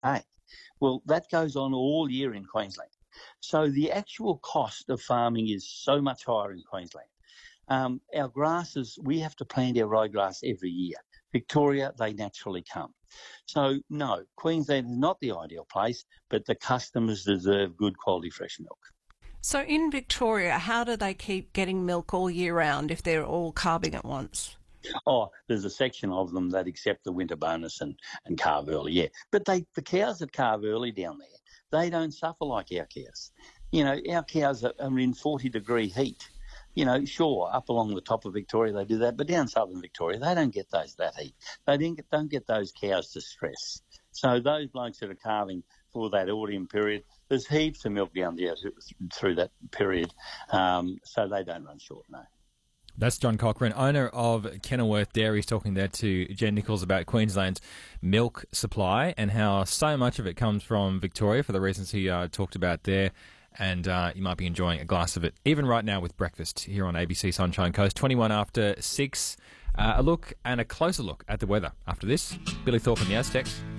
Hey, well, that goes on all year in Queensland. So the actual cost of farming is so much higher in Queensland. Our grasses, we have to plant our ryegrass every year. Victoria, they naturally come. So, no, Queensland is not the ideal place, but the customers deserve good quality fresh milk. So in Victoria, how do they keep getting milk all year round if they're all calving at once? Oh, there's a section of them that accept the winter bonus and calve early, yeah. But the cows that calve early down there, they don't suffer like our cows. You know, our cows are in 40-degree heat. You know, sure, up along the top of Victoria they do that, but down southern Victoria they don't get that heat. They don't get those cows to stress. So those blokes that are calving for that autumn period, there's heaps of milk down there through that period, so they don't run short, no. That's John Cochran, owner of Kenilworth Dairies, talking there to Jen Nichols about Queensland's milk supply and how so much of it comes from Victoria for the reasons he talked about there. And you might be enjoying a glass of it even right now with breakfast here on ABC Sunshine Coast. 21 after 6. A look and a closer look at the weather after this. Billy Thorpe and the Aztecs.